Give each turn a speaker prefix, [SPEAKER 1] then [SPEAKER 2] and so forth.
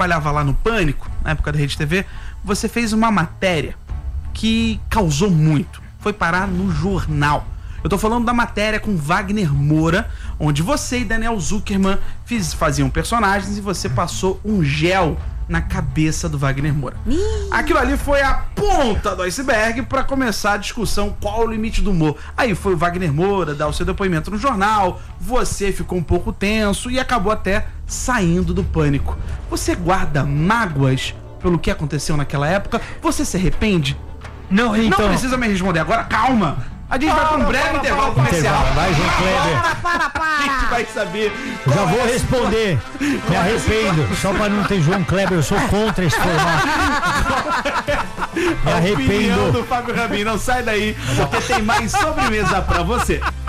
[SPEAKER 1] trabalhava lá no Pânico, na época da Rede TV, você fez uma matéria que causou muito. Foi parar no jornal. Eu tô falando da matéria com Wagner Moura, onde você e Daniel Zuckerman faziam personagens e você passou um gel na cabeça do Wagner Moura. Aquilo ali foi a ponta do iceberg para começar a discussão qual o limite do humor. Aí foi o Wagner Moura dar o seu depoimento no jornal, você ficou um pouco tenso e acabou até saindo do Pânico. Você guarda mágoas pelo que aconteceu naquela época? Você se arrepende?
[SPEAKER 2] Não, então...
[SPEAKER 1] Não precisa me responder agora, calma! A gente vai para um breve intervalo comercial.
[SPEAKER 2] Vai, João Kleber.
[SPEAKER 1] A gente vai saber.
[SPEAKER 2] Já vou responder. Me arrependo. Só para não ter João Kleber, eu sou contra esse formato. Me arrependo.
[SPEAKER 1] Opinião do Fábio Rabin, não sai daí, porque tem mais sobremesa para você.